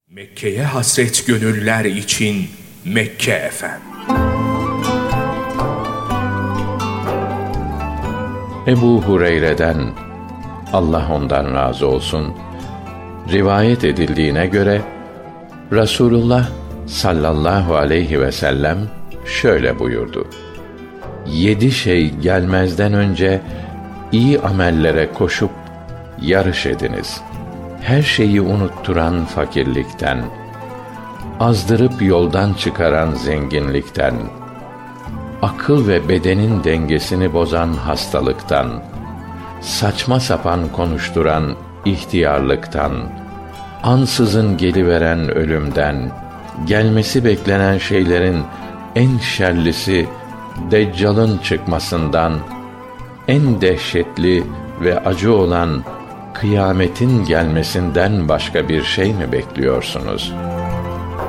Mekke'ye hasret gönüller için Mekke FM. Ebu Hureyre'den, Allah ondan razı olsun, rivayet edildiğine göre Resulullah sallallahu aleyhi ve sellem şöyle buyurdu: 7 şey gelmezden önce iyi amellere koşup yarış ediniz. Her şeyi unutturan fakirlikten, azdırıp yoldan çıkaran zenginlikten, akıl ve bedenin dengesini bozan hastalıktan, saçma sapan konuşturan ihtiyarlıktan, ansızın geliveren ölümden, gelmesi beklenen şeylerin en şerlisi Deccal'ın çıkmasından, en dehşetli ve acı olan kıyametin gelmesinden başka bir şey mi bekliyorsunuz?